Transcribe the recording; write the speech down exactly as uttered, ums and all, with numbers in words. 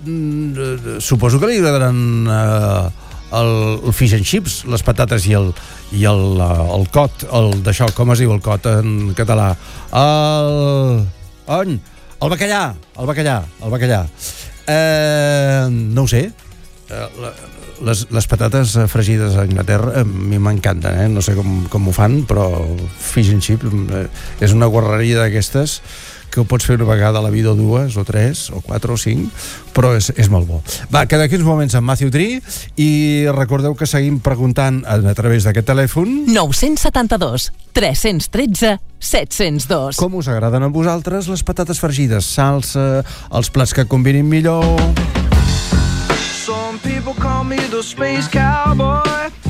mm, suposo que li agradaran eh, el, el fish and chips, les patates i el, i el, el cot, el d'això, com es diu el cot en català? El... On? El bacallà, el bacallà, el bacallà. Eh, no ho sé. Eh, les, les patates fregides a Anglaterra a mi m'encanten, eh? No sé com, com ho fan, però fish and chips eh, és una guarreria d'aquestes que ho pots fer una vegada a la vida, o dues, o tres, o quatre, o cinc, però és, és molt bo. Va, que d'aquí uns moments amb Matthew Tree, i recordeu que seguim preguntant a, a través d'aquest telèfon nou set dos, tres un tres, set zero dos. Com us agraden a vosaltres les patates fregides, salsa, els plats que combinin millor. Some people call me the space cowboy.